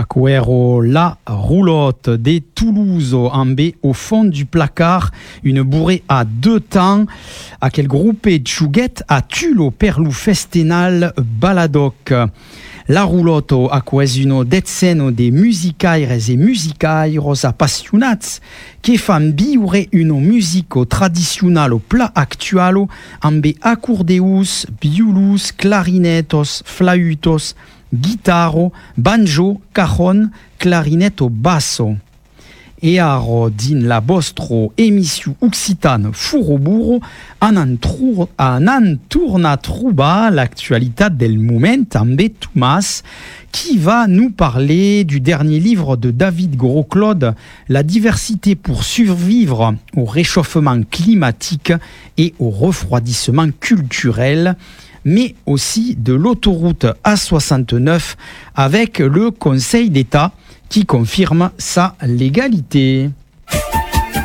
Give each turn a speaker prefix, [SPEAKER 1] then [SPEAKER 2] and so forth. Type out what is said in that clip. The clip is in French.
[SPEAKER 1] Aquero, la roulotte des Toulouse en B au fond du placard, une bourrée à 2 temps, à quel groupe Tchouguette à Tulo Perlou Festenal Baladoc. La roulotte acquesino dezzeno de musicaires e musicaires appassionats che fan viure una musico tradizionale pla actualo amb accordeus, violus, clarinetos, flautos, guitarro, banjo, cajon, clarinetto basso. E aro din la vostro émission occitane Furoburo an tourna trouba l'actualité del moment amb Thomas qui va nous parler du dernier livre de David Gros-Claude, La diversité pour survivre au réchauffement climatique et au refroidissement culturel, mais aussi de l'autoroute A69 avec le Conseil d'État qui confirme sa légalité.